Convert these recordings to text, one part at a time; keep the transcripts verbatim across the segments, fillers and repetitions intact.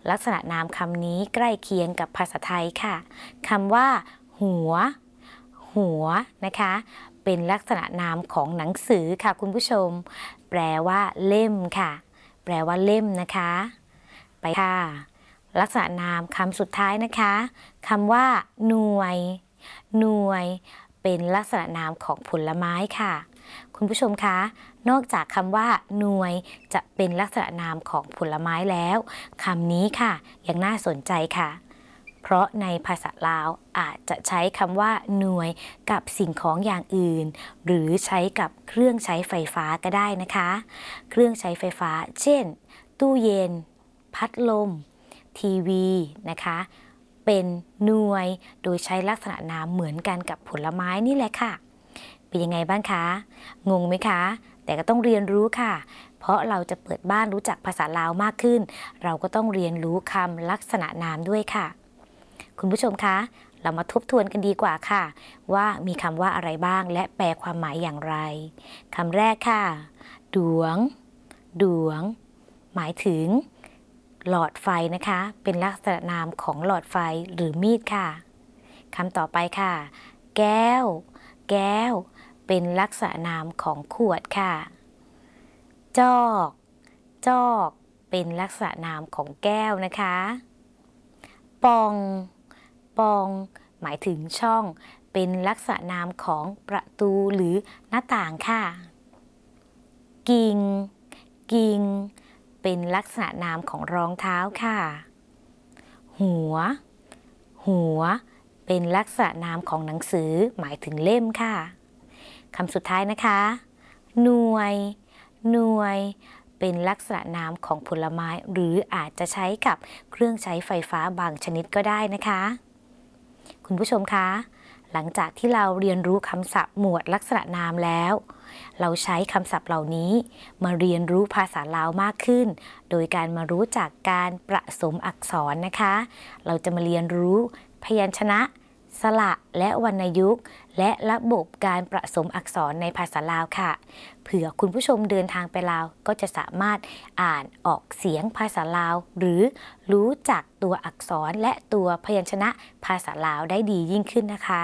ลักษณะนามคำนี้ใกล้เคียงกับภาษาไทยค่ะคำว่าหัวหัวนะคะเป็นลักษณะนามของหนังสือค่ะคุณผู้ชมแปลว่าเล่มค่ะแปลว่าเล่มนะคะไปค่ะลักษณะนามคำสุดท้ายนะคะคำว่าหน่วยหน่วยเป็นลักษณะนามของผลไม้ค่ะคุณผู้ชมคะนอกจากคำว่าหน่วยจะเป็นลักษณะนามของผลไม้แล้วคำนี้ค่ะยังน่าสนใจค่ะเพราะในภาษาลาวอาจจะใช้คำว่าหน่วยกับสิ่งของอย่างอื่นหรือใช้กับเครื่องใช้ไฟฟ้าก็ได้นะคะเครื่องใช้ไฟฟ้าเช่นตู้เย็นพัดลมทีวีนะคะเป็นหน่วยโดยใช้ลักษณะนามเหมือนกันกับผลไม้นี่แหละค่ะเป็นยังไงบ้างคะงงไหมคะแต่ก็ต้องเรียนรู้ค่ะเพราะเราจะเปิดบ้านรู้จักภาษาลาวมากขึ้นเราก็ต้องเรียนรู้คำลักษณะนามด้วยค่ะคุณผู้ชมคะเรามาทบทวนกันดีกว่าค่ะว่ามีคำว่าอะไรบ้างและแปลความหมายอย่างไรคำแรกค่ะดวงดวงหมายถึงหลอดไฟนะคะเป็นลักษณะนามของหลอดไฟหรือมีดค่ะคำต่อไปค่ะแก้วแก้วเป็นลักษณะนามของขวดค่ะจอกจอกเป็นลักษณะนามของแก้วนะคะปองปองหมายถึงช่องเป็นลักษณะนามของประตูหรือหน้าต่างค่ะกิ่งกิ่งเป็นลักษณะนามของรองเท้าค่ะหัวหัวเป็นลักษณะนามของหนังสือหมายถึงเล่มค่ะคำสุดท้ายนะคะหน่วยหน่วยเป็นลักษณะนามของผลไม้หรืออาจจะใช้กับเครื่องใช้ไฟฟ้าบางชนิดก็ได้นะคะคุณผู้ชมคะหลังจากที่เราเรียนรู้คำศัพท์หมวดลักษณะนามแล้วเราใช้คำศัพท์เหล่านี้มาเรียนรู้ภาษาลาวมากขึ้นโดยการมารู้จักการประสมอักษรนะคะเราจะมาเรียนรู้พยัญชนะสระและวรรณยุกต์และระบบการประสมอักษรในภาษาลาวค่ะเผื่อคุณผู้ชมเดินทางไปลาวก็จะสามารถอ่านออกเสียงภาษาลาวหรือรู้จักตัวอักษรและตัวพยัญชนะภาษาลาวได้ดียิ่งขึ้นนะคะ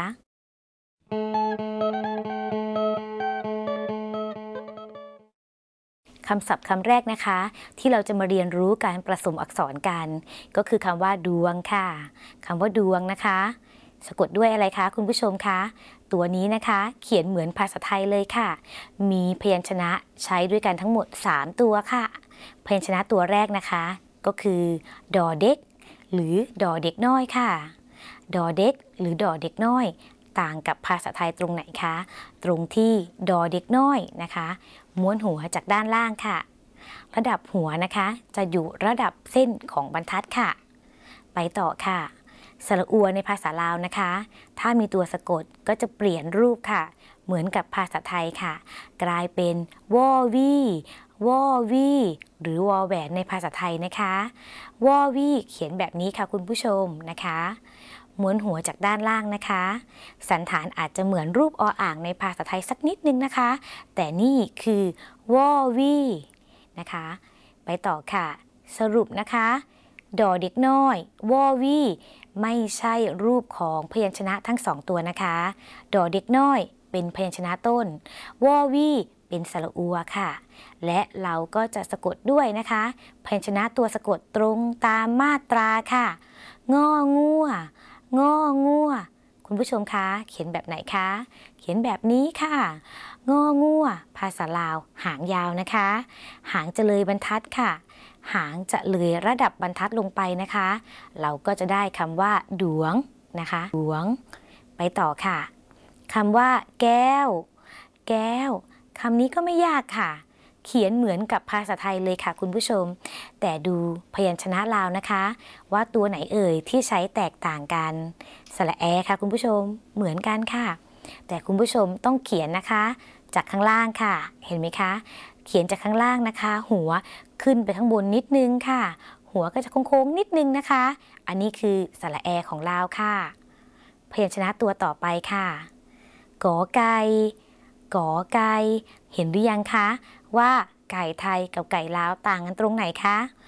คำศัพท์คำแรกนะคะที่เราจะมาเรียนรู้การผสมอักษรกันก็คือคำว่าดวงค่ะคำว่าดวงนะคะสะกดด้วยอะไรคะคุณผู้ชมคะตัวนี้นะคะเขียนเหมือนภาษาไทยเลยค่ะมีพยัญชนะใช้ด้วยกันทั้งหมดสามตัวค่ะพยัญชนะตัวแรกนะคะก็คือดอเด็กหรือดอเด็กน้อยค่ะดอเด็กหรือดอเด็กน้อยต่างกับภาษาไทยตรงไหนคะตรงที่ดอเด็กน้อยนะคะม้วนหัวจากด้านล่างค่ะระดับหัวนะคะจะอยู่ระดับเส้นของบรรทัดค่ะไปต่อค่ะสระอัวในภาษาลาวนะคะถ้ามีตัวสะกดก็จะเปลี่ยนรูปค่ะเหมือนกับภาษาไทยค่ะกลายเป็นวอวีวอวีหรือวอแหวนในภาษาไทยนะคะวอวีเขียนแบบนี้ค่ะคุณผู้ชมนะคะม้วนหัวจากด้านล่างนะคะสันฐานอาจจะเหมือนรูปออ่างในภาษาไทยสักนิดนึงนะคะแต่นี่คือวอวีนะคะไปต่อค่ะสรุปนะคะดอเด็กน้อยวอวีไม่ใช่รูปของพยัญชนะทั้งสองตัวนะคะดอเด็กน้อยเป็นพยัญชนะต้นวอวีเป็นสระอัวค่ะและเราก็จะสะกดด้วยนะคะพยัญชนะตัวสะกดตรงตามมาตราค่ะงองัวงองัวคุณผู้ชมคะเขียนแบบไหนคะเขียนแบบนี้ค่ะงองัวภาษาลาวหางยาวนะคะหางจะเลยบรรทัดค่ะหางจะเลยระดับบรรทัดลงไปนะคะเราก็จะได้คำว่าดวงนะคะดวงไปต่อค่ะคำว่าแก้วแก้วคำนี้ก็ไม่ยากค่ะเขียนเหมือนกับภาษาไทยเลยค่ะคุณผู้ชมแต่ดูพยัญชนะลาวนะคะว่าตัวไหนเอ่ยที่ใช้แตกต่างกันสระแอค่ะคุณผู้ชมเหมือนกันค่ะแต่คุณผู้ชมต้องเขียนนะคะจากข้างล่างค่ะเห็นไหมคะเขียนจากข้างล่างนะคะหัวขึ้นไปข้างบนนิดนึงค่ะหัวก็จะโค้งๆนิดนึงนะคะอันนี้คือสระแอของลาวค่ะพยัญชนะตัวต่อไปค่ะกอไก่กอไก่เห็นหรือยังคะว่าไก่ไทยกับไก่ลาวต่างกันตรงไหนคะ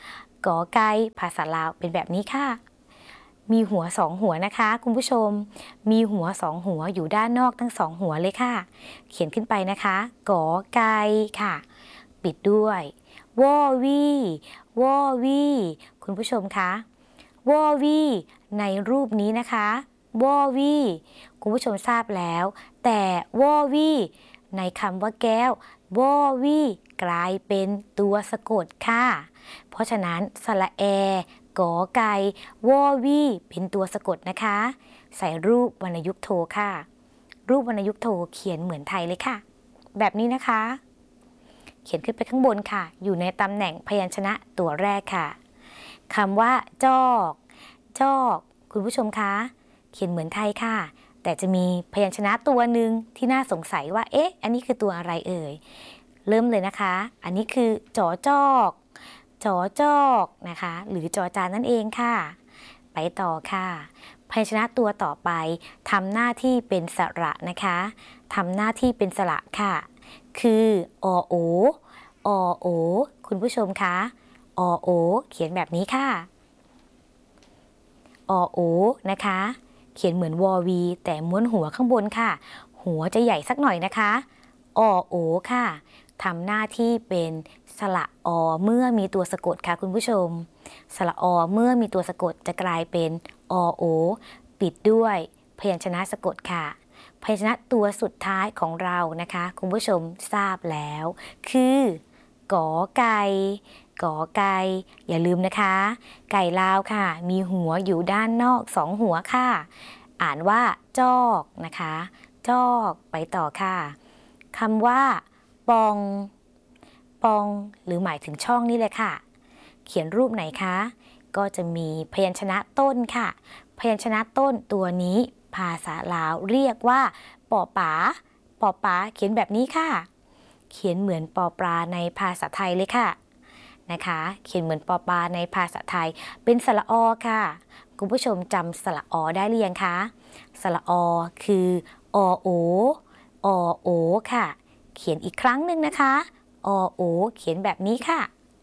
กอไก่ภาษาลาวเป็นแบบนี้ค่ะมีหัวสองหัวนะคะคุณผู้ชมมีหัวสองหัวอยู่ด้านนอกทั้งสองหัวเลยค่ะเขียนขึ้นไปนะคะกอไก่ค่ะปิดด้วยวอวีวอวีคุณผู้ชมคะวอวีในรูปนี้นะคะวอวีคุณผู้ชมทราบแล้วแต่วอวีในคำว่าแก้ววอวีกลายเป็นตัวสะกดค่ะเพราะฉะนั้นสระแอกอไก่วอวีเป็นตัวสะกดนะคะใส่รูปวรรณยุกต์โทค่ะรูปวรรณยุกต์โทเขียนเหมือนไทยเลยค่ะแบบนี้นะคะเขียนขึ้นไปข้างบนค่ะอยู่ในตำแหน่งพยัญชนะตัวแรกค่ะคำว่าจอกจอกคุณผู้ชมคะเขียนเหมือนไทยค่ะแต่จะมีพยัญชนะตัวหนึ่งที่น่าสงสัยว่าเอ๊ะอันนี้คือตัวอะไรเอ่ยเริ่มเลยนะคะอันนี้คือจอจอกจอจอกนะคะหรือจอจานนั่นเองค่ะไปต่อค่ะพยัญชนะตัวต่อไปทำหน้าที่เป็นสระนะคะทำหน้าที่เป็นสระค่ะคืออโออโอคุณผู้ชมคะอโอเขียนแบบนี้ค่ะอโอนะคะเขียนเหมือนวอวีแต่ม้วนหัวข้างบนค่ะหัวจะใหญ่สักหน่อยนะคะอโอค่ะทำหน้าที่เป็นสระอเมื่อมีตัวสะกดค่ะคุณผู้ชมสระอเมื่อมีตัวสะกดจะกลายเป็นอโอปิดด้วยพยัญชนะสะกดค่ะพยัญชนะตัวสุดท้ายของเรานะคะคุณผู้ชมทราบแล้วคือกอไก่กอไก่อย่าลืมนะคะไก่ลาวค่ะมีหัวอยู่ด้านนอกสองหัวค่ะอ่านว่าจอกนะคะจอกไปต่อค่ะคำว่าปองปองหรือหมายถึงช่องนี่เลยค่ะเขียนรูปไหนคะก็จะมีพยัญชนะต้นค่ะพยัญชนะต้นตัวนี้ภาษาลาวเรียกว่าปอป๋าปอป๋าเขียนแบบนี้ค่ะเขียนเหมือนปอปลาในภาษาไทยเลยค่ะนะคะเขียนเหมือนปอปลาในภาษาไทยเป็นสระอค่ะคุณผู้ชมจำสระอได้หรือยังคะสระอคืออโออโอค่ะเขียนอีกครั้งหนึ่งนะคะอโอเขียนแบบนี้ค่ะ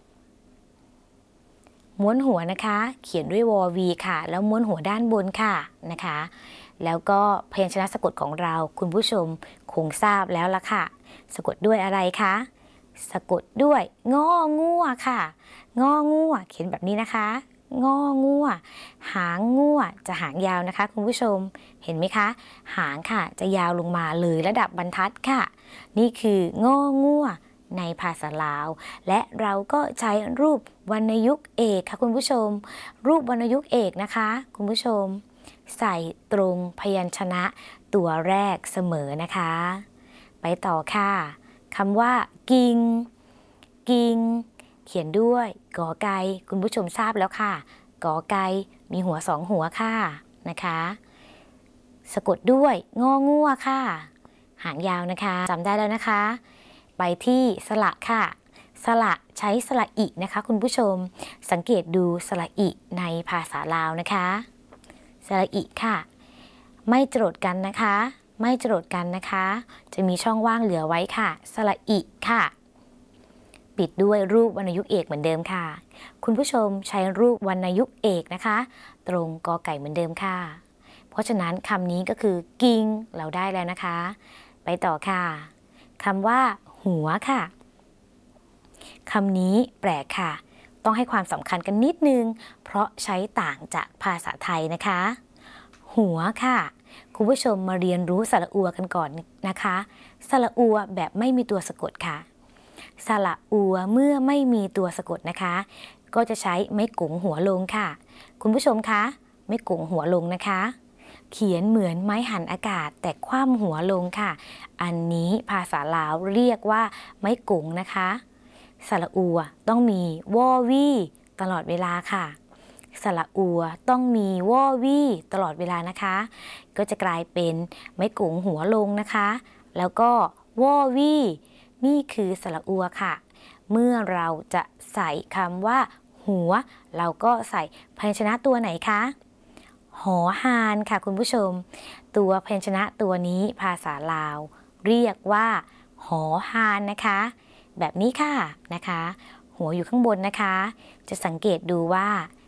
ม้วนหัวนะคะเขียนด้วยวอวีค่ะแล้วม้วนหัวด้านบนค่ะนะคะแล้วก็พยัญชนะสะกดของเราคุณผู้ชมคงทราบแล้วล่ะค่ะสะกดด้วยอะไรคะสะกดด้วยงองัวค่ะงองัวเขียนแบบนี้นะคะงองัวหางงัวจะหางยาวนะคะคุณผู้ชมเห็นไหมคะหางค่ะจะยาวลงมาเลยระดับบรรทัดค่ะนี่คืององัวในภาษาลาวและเราก็ใช้รูปวรรณยุกต์เอกค่ะคุณผู้ชมรูปวรรณยุกต์เอกนะคะคุณผู้ชมใส่ตรงพยัญชนะตัวแรกเสมอนะคะไปต่อค่ะคำว่ากิงกิงเขียนด้วยกอไก่คุณผู้ชมทราบแล้วค่ะกอไก่มีหัวสองหัวค่ะนะคะสะกดด้วยงองัวค่ะหางยาวนะคะจำได้แล้วนะคะไปที่สระค่ะสระใช้สระอินะคะคุณผู้ชมสังเกตดูสระอิในภาษาลาวนะคะสระอิค่ะไม่จรดกันนะคะไม่จรดกันนะคะจะมีช่องว่างเหลือไว้ค่ะสระอิค่ะปิดด้วยรูปวรรณยุกต์เอกเหมือนเดิมค่ะคุณผู้ชมใช้รูปวรรณยุกต์เอกนะคะตรงกอไก่เหมือนเดิมค่ะเพราะฉะนั้นคำนี้ก็คือกิงเราได้แล้วนะคะไปต่อค่ะคำว่าหัวค่ะคำนี้แปลกค่ะต้องให้ความสำคัญกันนิดนึงเพราะใช้ต่างจากภาษาไทยนะคะหัวค่ะคุณผู้ชมมาเรียนรู้สระอัวกันก่อนนะคะสระอัวแบบไม่มีตัวสะกดค่ะสระอัวเมื่อไม่มีตัวสะกดนะคะก็จะใช้ไม้กงหัวลงค่ะคุณผู้ชมคะไม้กงหัวลงนะคะเขียนเหมือนไม้หั่นอากาศแต่คว่ำหัวลงค่ะอันนี้ภาษาลาวเรียกว่าไม้กงนะคะสระอัวต้องมีวอวีตลอดเวลาค่ะสระอัวต้องมีวอวีตลอดเวลานะคะก็จะกลายเป็นไม้กงหัวลงนะคะแล้วก็วอวีนี่คือสระอัวค่ะเมื่อเราจะใส่คำว่าหัวเราก็ใส่พยัญชนะตัวไหนคะหอหานค่ะคุณผู้ชมตัวพยัญชนะตัวนี้ภาษาลาวเรียกว่าหอหานนะคะแบบนี้ค่ะนะคะหหัวอยู่ข้างบนนะคะ จะสังเกตดูว่า